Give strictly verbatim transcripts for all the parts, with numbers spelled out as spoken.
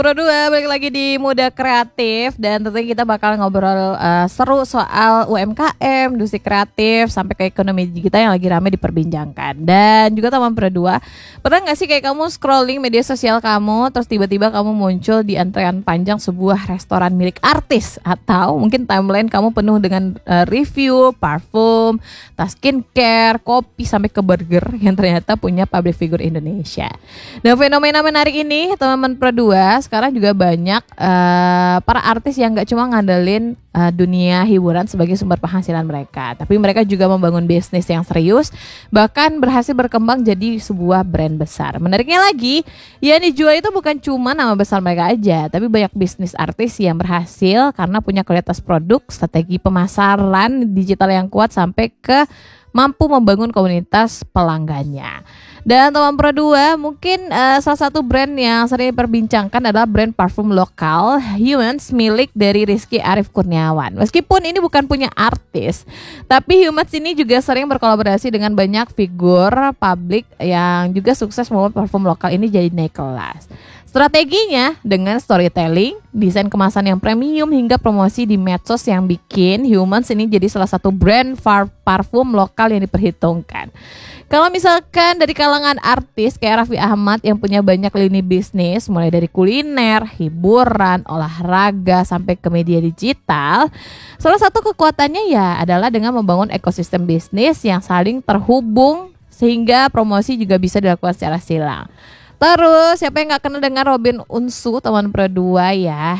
Pro dua balik lagi di Muda Kreatif dan tentunya kita bakal ngobrol uh, seru soal U M K M, industri kreatif sampai ke ekonomi digital yang lagi rame diperbincangkan. Dan juga teman Pro dua, pernah gak sih kayak kamu scrolling media sosial kamu terus tiba-tiba kamu muncul di antrean panjang sebuah restoran milik artis, atau mungkin timeline kamu penuh dengan uh, review, parfum, tas skincare, kopi sampai ke burger yang ternyata punya public figure Indonesia. Dan fenomena menarik ini teman-teman Pro dua, sekarang juga banyak uh, para artis yang gak cuma ngandelin uh, dunia hiburan sebagai sumber penghasilan mereka, tapi mereka juga membangun bisnis yang serius, bahkan berhasil berkembang jadi sebuah brand besar. Menariknya lagi, yang dijual itu bukan cuma nama besar mereka aja, tapi banyak bisnis artis yang berhasil karena punya kualitas produk, strategi pemasaran digital yang kuat, sampai ke mampu membangun komunitas pelanggannya. Dan teman Pro dua, mungkin uh, salah satu brand yang sering diperbincangkan adalah brand parfum lokal Humans milik dari Rizky Arif Kurniawan. Meskipun ini bukan punya artis, tapi Humans ini juga sering berkolaborasi dengan banyak figur publik yang juga sukses membuat parfum lokal ini jadi naik kelas. Strateginya dengan storytelling, desain kemasan yang premium, hingga promosi di medsos yang bikin Humans ini jadi salah satu brand far- parfum lokal yang diperhitungkan. Kalau misalkan dari kalangan artis kayak Raffi Ahmad yang punya banyak lini bisnis, mulai dari kuliner, hiburan, olahraga, sampai ke media digital, salah satu kekuatannya ya adalah dengan membangun ekosistem bisnis yang saling terhubung sehingga promosi juga bisa dilakukan secara silang. Terus siapa yang gak kenal dengan Robin Unsu, teman Pro dua ya,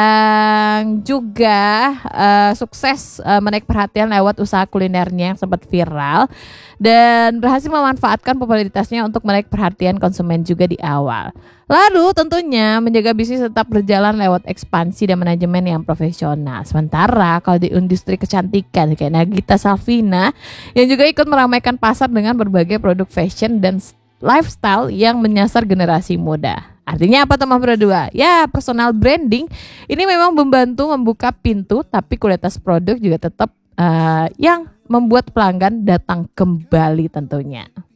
yang juga uh, sukses uh, menaik perhatian lewat usaha kulinernya yang sempat viral dan berhasil memanfaatkan popularitasnya untuk menaik perhatian konsumen juga di awal. Lalu tentunya menjaga bisnis tetap berjalan lewat ekspansi dan manajemen yang profesional. Sementara kalau di industri kecantikan kayak Nagita Slavina yang juga ikut meramaikan pasar dengan berbagai produk fashion dan lifestyle yang menyasar generasi muda. Artinya apa teman Pro dua? Ya, personal branding ini memang membantu membuka pintu, tapi kualitas produk juga tetap uh, yang membuat pelanggan datang kembali tentunya.